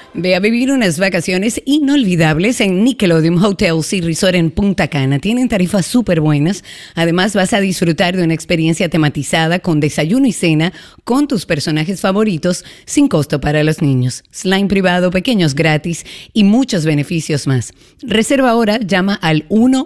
Ve a vivir unas vacaciones inolvidables en Nickelodeon Hotels y Resort en Punta Cana. Tienen tarifas súper buenas. Además, vas a disfrutar de una experiencia tematizada con desayuno y cena con tus personajes favoritos sin costo para los niños. Slime privado, pequeños gratis y muchos beneficios más. Reserva ahora, llama al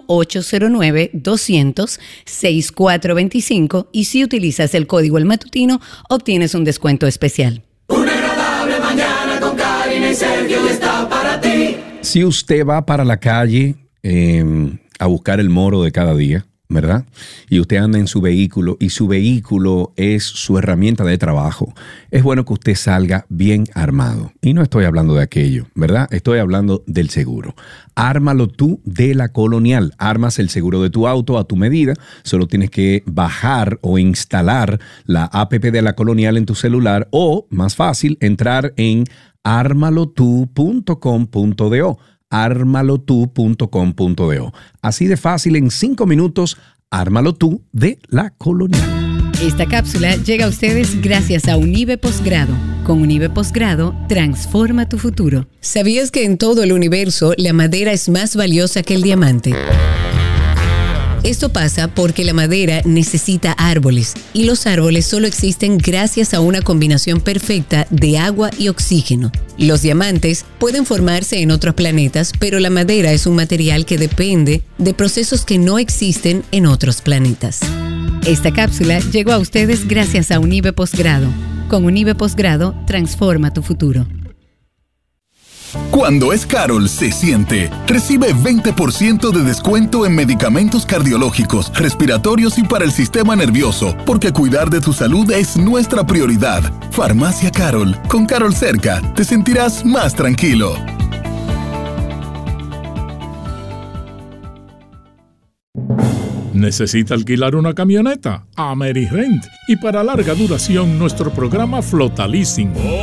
1-809-200-6425 y si utilizas el código El Matutino, obtienes un descuento especial. Una agradable mañana con Karina y Sergio está para ti. Si usted va para la calle a buscar el moro de cada día, ¿verdad? Y usted anda en su vehículo y su vehículo es su herramienta de trabajo, es bueno que usted salga bien armado. Y no estoy hablando de aquello, ¿verdad? Estoy hablando del seguro. Ármalo tú de La Colonial. Armas el seguro de tu auto a tu medida. Solo tienes que bajar o instalar la app de La Colonial en tu celular o, más fácil, entrar en armalotu.com.do. armalotu.com.do. Así de fácil, en 5 minutos, ármalo tú de La Colonial. Esta cápsula llega a ustedes gracias a Unive Posgrado. Con Unive Posgrado, transforma tu futuro. ¿Sabías que en todo el universo la madera es más valiosa que el diamante? Esto pasa porque la madera necesita árboles y los árboles solo existen gracias a una combinación perfecta de agua y oxígeno. Los diamantes pueden formarse en otros planetas, pero la madera es un material que depende de procesos que no existen en otros planetas. Esta cápsula llegó a ustedes gracias a Unive Posgrado. Con Unive Posgrado, transforma tu futuro. Cuando es Carol, se siente. Recibe 20% de descuento en medicamentos cardiológicos, respiratorios y para el sistema nervioso, porque cuidar de tu salud es nuestra prioridad. Farmacia Carol. Con Carol cerca, te sentirás más tranquilo. ¿Necesita alquilar una camioneta? AmeriRent. Y para larga duración, nuestro programa Flota Leasing.